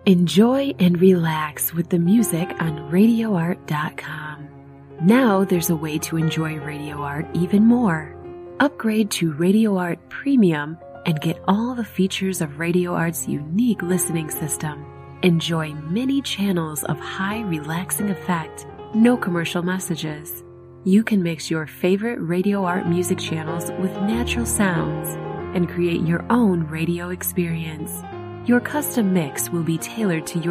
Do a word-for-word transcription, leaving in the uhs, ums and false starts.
Enjoy and relax with the music on radio art dot com. Now there's a way to enjoy Radio Art even more. Upgrade to Radio Art Premium and get all the features of Radio Art's unique listening system. Enjoy many channels of high relaxing effect, no commercial messages. You can mix your favorite Radio Art music channels with natural sounds and create your own radio experience. Your custom mix will be tailored to your